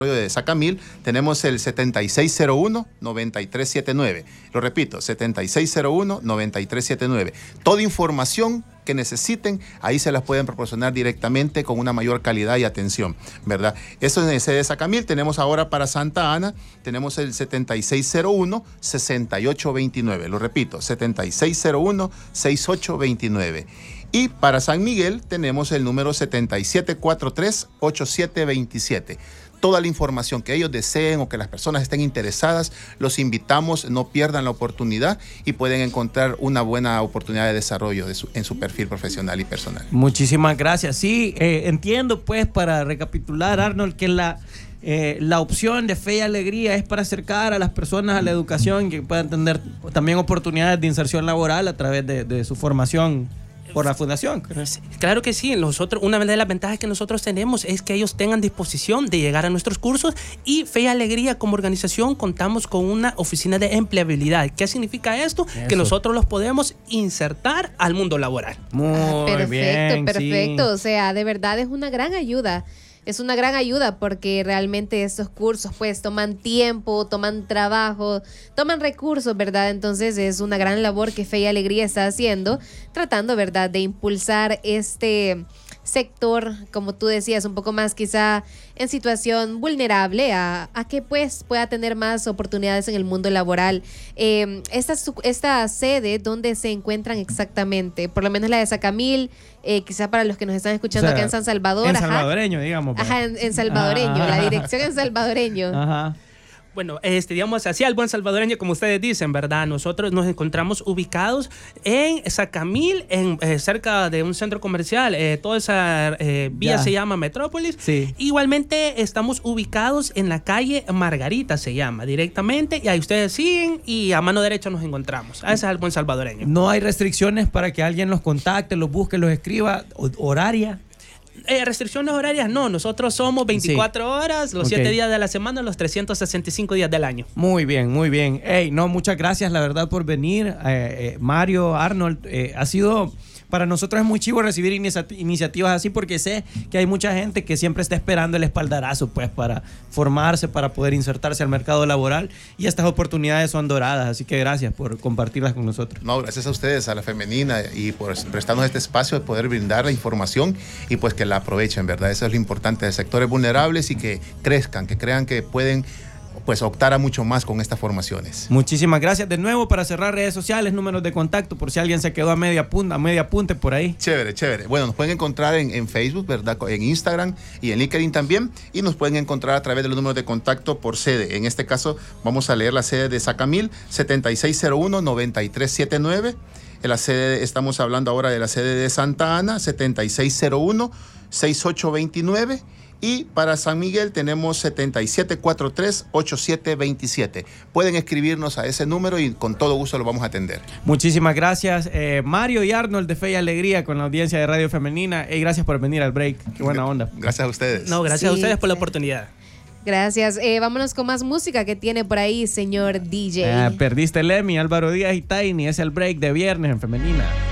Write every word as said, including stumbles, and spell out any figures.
de Sacamil, tenemos el setenta y seis cero uno, noventa y tres setenta y nueve. Lo repito, setenta y seis cero uno, noventa y tres setenta y nueve. Toda información que necesiten, ahí se las pueden proporcionar directamente con una mayor calidad y atención, ¿verdad? Eso es en sede de Sacamil. Tenemos ahora para Santa Ana, tenemos el setenta y seis cero uno, sesenta y ocho veintinueve. Lo repito, setenta y seis cero uno, sesenta y ocho veintinueve. Y para San Miguel tenemos el número setenta y siete cuarenta y tres, ochenta y siete veintisiete. Toda la información que ellos deseen o que las personas estén interesadas, los invitamos, no pierdan la oportunidad y pueden encontrar una buena oportunidad de desarrollo de su, en su perfil profesional y personal. Muchísimas gracias. Sí, eh, entiendo pues, para recapitular, Arnold, que la, eh, la opción de Fe y Alegría es para acercar a las personas a la educación, que puedan tener también oportunidades de inserción laboral a través de, de su formación por la fundación. Claro que sí. Nosotros, una de las ventajas que nosotros tenemos es que ellos tengan disposición de llegar a nuestros cursos, y Fe y Alegría como organización contamos con una oficina de empleabilidad. ¿Qué significa esto? Eso. Que nosotros los podemos insertar al mundo laboral. Muy ah, perfecto, bien, perfecto. Sí. O sea, de verdad es una gran ayuda. Es una gran ayuda porque realmente estos cursos pues toman tiempo, toman trabajo, toman recursos, ¿verdad? Entonces es una gran labor que Fe y Alegría está haciendo, tratando, ¿verdad?, de impulsar este sector, como tú decías, un poco más quizá en situación vulnerable a, a que pues pueda tener más oportunidades en el mundo laboral. Eh, esta, esta sede, ¿dónde se encuentran exactamente? Por lo menos la de Sacamil, eh, quizá para los que nos están escuchando, o sea, acá en San Salvador. En ajá. salvadoreño, digamos. Pues. Ajá, en, en salvadoreño, ajá. la dirección en salvadoreño. Ajá. Bueno, este, digamos así, al buen salvadoreño, como ustedes dicen, ¿verdad? Nosotros nos encontramos ubicados en Sacamil, en, eh, cerca de un centro comercial. Eh, toda esa eh, vía ya. se llama Metrópolis. Sí. Igualmente estamos ubicados en la calle Margarita, se llama, directamente. Y ahí ustedes siguen y a mano derecha nos encontramos. Ese es el buen salvadoreño. ¿No hay restricciones para que alguien los contacte, los busque, los escriba? ¿Horaria? Eh, restricciones horarias no, nosotros somos veinticuatro sí. horas, los siete okay. días de la semana, los trescientos sesenta y cinco días del año. Muy bien, muy bien. Hey, no, muchas gracias, la verdad, por venir. Eh, eh, Mario, Arnold, eh, ha sido... Para nosotros es muy chivo recibir inicia iniciativas así, porque sé que hay mucha gente que siempre está esperando el espaldarazo pues para formarse, para poder insertarse al mercado laboral, y estas oportunidades son doradas, así que gracias por compartirlas con nosotros. No, gracias a ustedes, a la femenina, y por prestarnos este espacio de poder brindar la información y pues que la aprovechen, ¿verdad? Eso es lo importante de sectores vulnerables, y que crezcan, que crean que pueden pues optar a mucho más con estas formaciones. Muchísimas gracias. De nuevo, para cerrar, redes sociales, números de contacto, por si alguien se quedó a media punta, a media punte por ahí. Chévere, chévere. Bueno, nos pueden encontrar en, en Facebook, ¿verdad? En Instagram y en LinkedIn también, y nos pueden encontrar a través de los números de contacto por sede. En este caso, vamos a leer la sede de Sacamil, setenta y seis cero uno, noventa y tres setenta y nueve. En la sede, estamos hablando ahora de la sede de Santa Ana, setenta y seis cero uno, sesenta y ocho veintinueve. Y para San Miguel tenemos setenta y siete cuarenta y tres, ochenta y siete veintisiete. Pueden escribirnos a ese número y con todo gusto lo vamos a atender. Muchísimas gracias, eh, Mario y Arnold de Fe y Alegría, con la audiencia de Radio Femenina. Y gracias por venir al break. Qué buena onda. Gracias a ustedes. No, gracias sí, a ustedes por la oportunidad. Gracias. Eh, vámonos con más música que tiene por ahí, señor D J. Eh, perdiste el Emmy, Álvaro Díaz y Tiny. Es el break de viernes en Femenina.